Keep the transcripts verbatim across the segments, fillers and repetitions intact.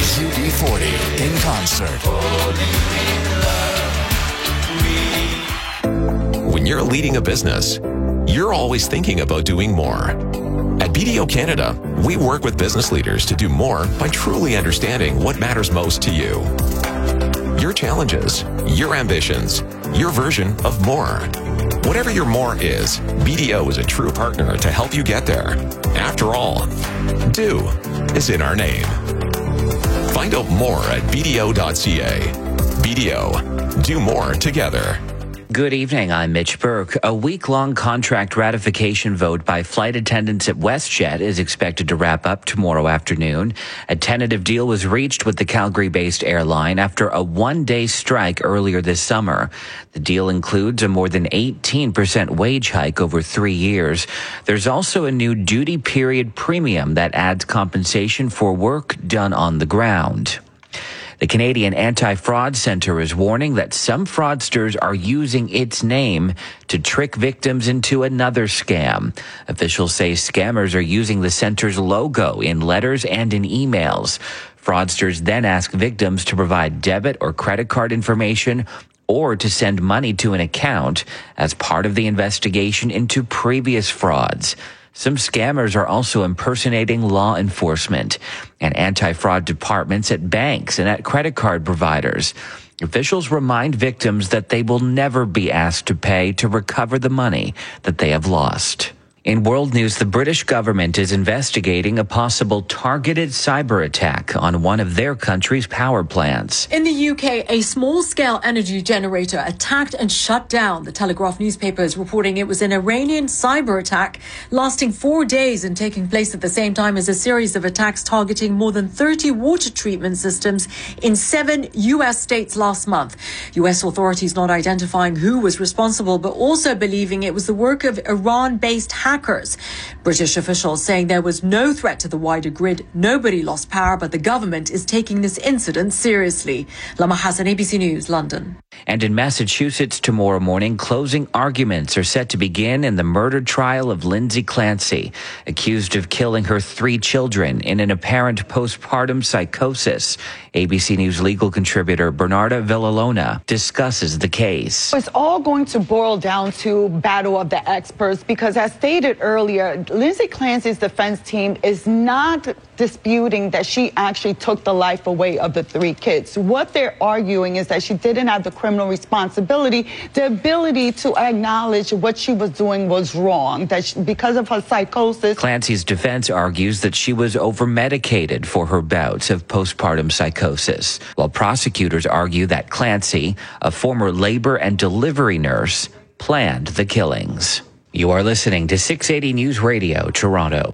U B forty in concert. When you're leading a business, you're always thinking about doing more. At B D O Canada, we work with business leaders to do more by truly understanding what matters most to you. Your challenges, your ambitions, your version of more. Whatever your more is, B D O is a true partner to help you get there. After all, do is in our name. Find out more at b d o dot c a. B D O, do more together. Good evening, I'm Mitch Burke. A week-long contract ratification vote by flight attendants at WestJet is expected to wrap up tomorrow afternoon. A tentative deal was reached with the Calgary-based airline after a one-day strike earlier this summer. The deal includes a more than eighteen percent wage hike over three years. There's also a new duty period premium that adds compensation for work done on the ground. The Canadian Anti-Fraud Centre is warning that some fraudsters are using its name to trick victims into another scam. Officials say scammers are using the centre's logo in letters and in emails. Fraudsters then ask victims to provide debit or credit card information or to send money to an account as part of the investigation into previous frauds. Some scammers are also impersonating law enforcement and anti-fraud departments at banks and at credit card providers. Officials remind victims that they will never be asked to pay to recover the money that they have lost. In world news, the British government is investigating a possible targeted cyber attack on one of their country's power plants. In the U K, a small-scale energy generator attacked and shut down. The Telegraph newspaper is reporting it was an Iranian cyber attack lasting four days and taking place at the same time as a series of attacks targeting more than thirty water treatment systems in seven U S states last month. U S authorities not identifying who was responsible, but also believing it was the work of Iran-based hackers. Hackers. British officials saying there was no threat to the wider grid. Nobody lost power, but the government is taking this incident seriously. Lama Hassan, A B C News, London. And in Massachusetts tomorrow morning, closing arguments are set to begin in the murder trial of Lindsay Clancy, accused of killing her three children in an apparent postpartum psychosis. A B C News legal contributor Bernarda Villalona discusses the case. It's all going to boil down to battle of the experts because, as stated earlier, Lindsay Clancy's defense team is not disputing that she actually took the life away of the three kids. What they're arguing is that she didn't have the criminal responsibility, the ability to acknowledge what she was doing was wrong, that she, because of her psychosis. Clancy's defense argues that she was over-medicated for her bouts of postpartum psychosis, while prosecutors argue that Clancy, a former labor and delivery nurse, planned the killings. You are listening to six eighty News Radio, Toronto.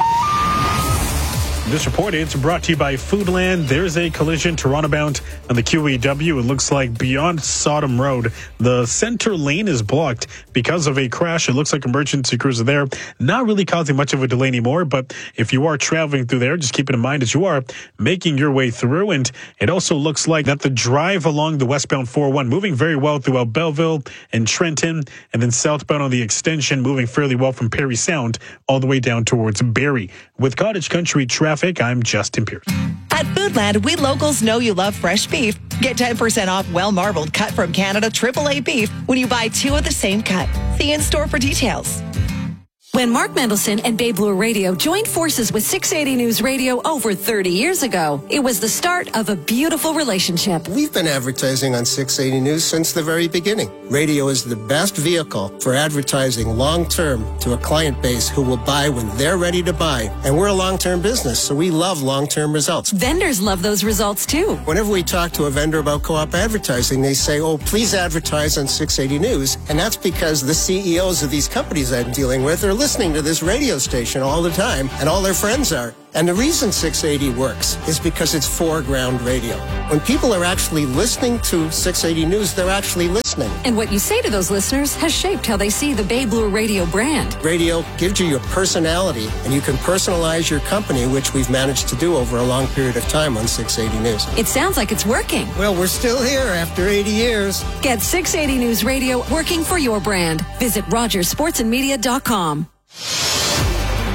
This report is brought to you by Foodland. There's a collision Toronto-bound on the Q E W. It looks like beyond Sodom Road. The center lane is blocked because of a crash. It looks like emergency crews are there. Not really causing much of a delay anymore, but if you are traveling through there, just keep it in mind as you are making your way through. And it also looks like that the drive along the westbound four oh one moving very well throughout Belleville and Trenton, and then southbound on the extension moving fairly well from Perry Sound all the way down towards Barrie. With Cottage Country traffic, I'm Justin Pierce. At Foodland, we locals know you love fresh beef. Get ten percent off well-marbled cut from Canada triple A beef when you buy two of the same cut. See in-store for details. When Mark Mendelson and Bay Blue Radio joined forces with six eighty News Radio over thirty years ago, it was the start of a beautiful relationship. We've been advertising on six eighty News since the very beginning. Radio is the best vehicle for advertising long-term to a client base who will buy when they're ready to buy. And we're a long-term business, so we love long-term results. Vendors love those results too. Whenever we talk to a vendor about co-op advertising, they say, oh, please advertise on six eighty News. And that's because the C E Os of these companies I'm dealing with are listening to this radio station all the time, and all their friends are. And the reason six eighty works is because it's foreground radio. When people are actually listening to six eighty News, they're actually listening. And what you say to those listeners has shaped how they see the Bay Blue Radio brand. Radio gives you your personality, and you can personalize your company, which we've managed to do over a long period of time on six eighty News. It sounds like it's working. Well, we're still here after eighty years. Get six eighty News Radio working for your brand. Visit rogers sports and media dot com.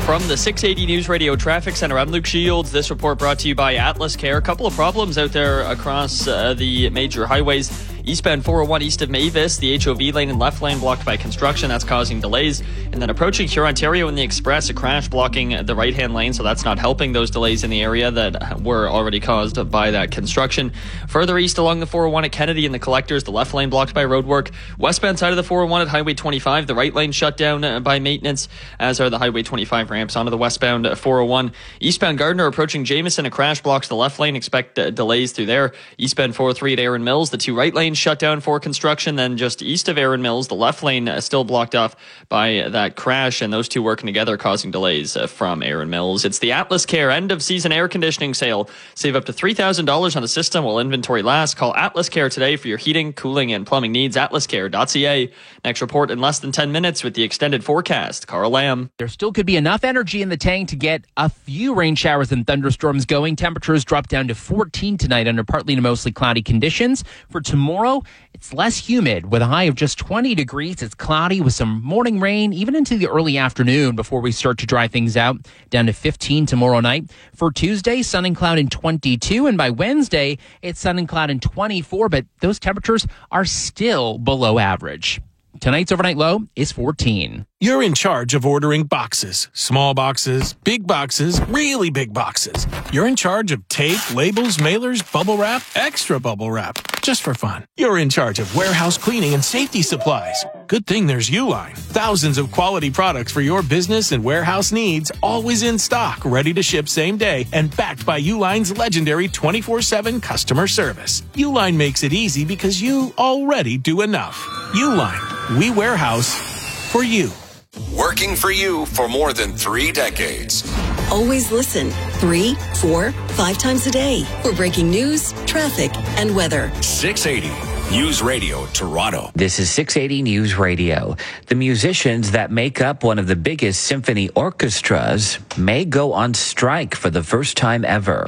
From the six eighty News Radio Traffic Center, I'm Luke Shields. This report brought to you by Atlas Care. A couple of problems out there across uh, the major highways. Eastbound four oh one east of Mavis, the H O V lane and left lane blocked by construction. That's causing delays. And then approaching Hurontario in the Express, a crash blocking the right-hand lane, so that's not helping those delays in the area that were already caused by that construction. Further east along the four oh one at Kennedy and the Collectors, the left lane blocked by roadwork. Westbound side of the four oh one at Highway twenty-five, the right lane shut down by maintenance, as are the Highway twenty-five ramps onto the westbound four oh one. Eastbound Gardner approaching Jameson, a crash blocks the left lane. Expect uh, delays through there. Eastbound four oh three at Erin Mills, the two right lanes shut down for construction. Then just east of Erin Mills, the left lane uh, still blocked off by that crash, and those two working together causing delays uh, from Erin Mills. It's the Atlas Care end of season air conditioning sale. Save up to three thousand dollars on the system while inventory lasts. Call Atlas Care today for your heating, cooling, and plumbing needs. atlas care dot c a. Next report in less than ten minutes with the extended forecast. Carl Lamb. There still could be enough energy in the tank to get a few rain showers and thunderstorms going. Temperatures drop down to fourteen tonight under partly to mostly cloudy conditions. For tomorrow, it's less humid with a high of just twenty degrees. It's cloudy with some morning rain even into the early afternoon before we start to dry things out, down to fifteen tomorrow night. For Tuesday, sun and cloud in twenty-two, and by Wednesday, it's sun and cloud in twenty-four, but those temperatures are still below average. Tonight's overnight low is fourteen. You're in charge of ordering boxes. Small boxes, big boxes, really big boxes. You're in charge of tape, labels, mailers, bubble wrap, extra bubble wrap, just for fun. You're in charge of warehouse cleaning and safety supplies. Good thing there's Uline. Thousands of quality products for your business and warehouse needs, always in stock, ready to ship same day, and backed by Uline's legendary twenty-four seven customer service. Uline makes it easy because you already do enough. Uline, we warehouse for you. Working for you for more than three decades. Always listen three, four, five times a day for breaking news, traffic, and weather. six eighty News Radio Toronto. This is six eighty News Radio. The musicians that make up one of the biggest symphony orchestras may go on strike for the first time ever.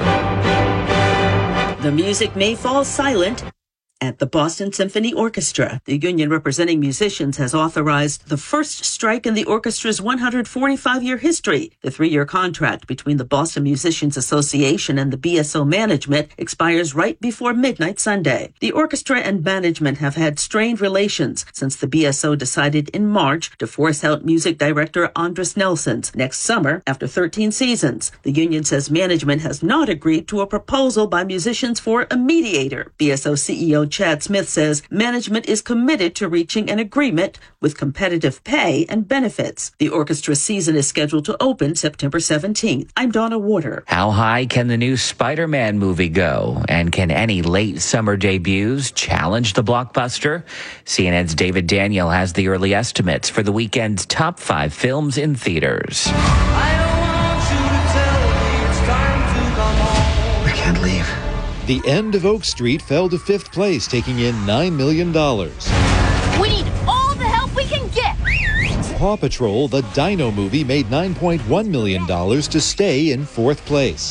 The music may fall silent at the Boston Symphony Orchestra. The union representing musicians has authorized the first strike in the orchestra's one hundred forty-five year history. The three-year contract between the Boston Musicians Association and the B S O management expires right before midnight Sunday. The orchestra and management have had strained relations since the B S O decided in March to force out music director Andres Nelsons next summer after thirteen seasons. The union says management has not agreed to a proposal by musicians for a mediator. B S O C E O Chad Smith says management is committed to reaching an agreement with competitive pay and benefits. The orchestra season is scheduled to open September seventeenth. I'm Donna Warder. How high can the new Spider-Man movie go? And can any late summer debuts challenge the blockbuster? C N N's David Daniel has the early estimates for the weekend's top five films in theaters. I don't want you to tell me it's time to come home. We can't leave. The End of Oak Street fell to fifth place, taking in nine million dollars. We need all the help we can get. Paw Patrol, the Dino movie, made nine point one million dollars to stay in fourth place.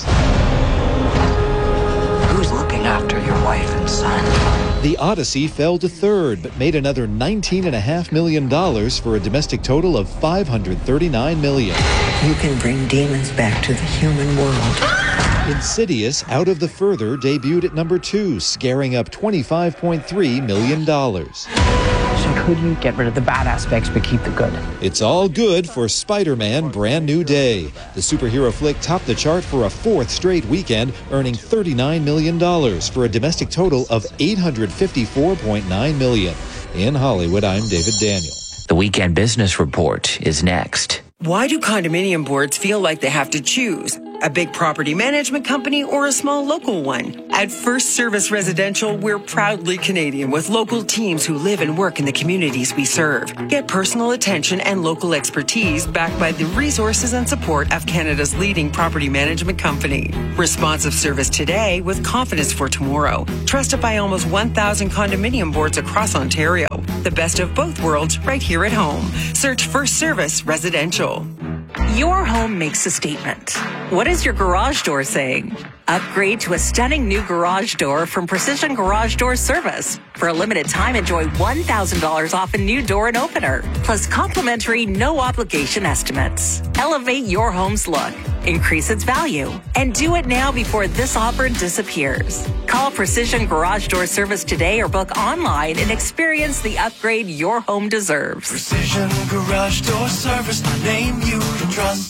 Who's looking after your wife and son? The Odyssey fell to third, but made another nineteen point five million dollars for a domestic total of five hundred thirty-nine million dollars. You can bring demons back to the human world. Insidious, Out of the Further, debuted at number two, scaring up twenty-five point three million dollars. So could you get rid of the bad aspects but keep the good? It's all good for Spider-Man Brand New Day. The superhero flick topped the chart for a fourth straight weekend, earning thirty-nine million dollars for a domestic total of eight hundred fifty-four point nine million dollars. In Hollywood, I'm David Daniel. The Weekend Business Report is next. Why do condominium boards feel like they have to choose? A big property management company or a small local one? At First Service Residential, we're proudly Canadian with local teams who live and work in the communities we serve. Get personal attention and local expertise backed by the resources and support of Canada's leading property management company. Responsive service today with confidence for tomorrow. Trusted by almost one thousand condominium boards across Ontario. The best of both worlds right here at home. Search First Service Residential. Your home makes a statement. What is your garage door saying? Upgrade to a stunning new garage door from Precision Garage Door Service. For a limited time, enjoy one thousand dollars off a new door and opener, plus complimentary no-obligation estimates. Elevate your home's look, increase its value, and do it now before this offer disappears. Call Precision Garage Door Service today or book online and experience the upgrade your home deserves. Precision Garage Door Service, the name you can trust.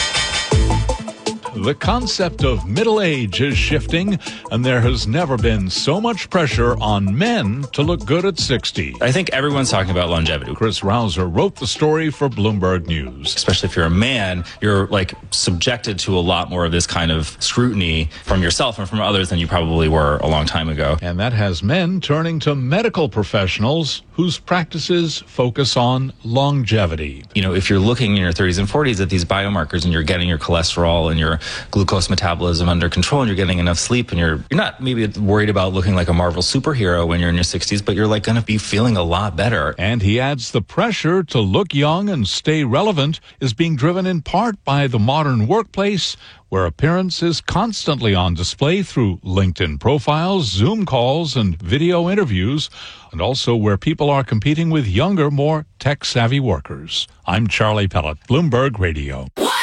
The concept of middle age is shifting, and there has never been so much pressure on men to look good at sixty. I think everyone's talking about longevity. Chris Rouser wrote the story for Bloomberg News. Especially if you're a man, you're like subjected to a lot more of this kind of scrutiny from yourself and from others than you probably were a long time ago. And that has men turning to medical professionals whose practices focus on longevity. You know, if you're looking in your thirties and forties at these biomarkers and you're getting your cholesterol and your glucose metabolism under control and you're getting enough sleep and you're you're not maybe worried about looking like a Marvel superhero when you're in your sixties, but you're like going to be feeling a lot better. And he adds the pressure to look young and stay relevant is being driven in part by the modern workplace, where appearance is constantly on display through LinkedIn profiles, Zoom calls, and video interviews, and also where people are competing with younger, more tech-savvy workers. I'm Charlie Pellet, Bloomberg Radio.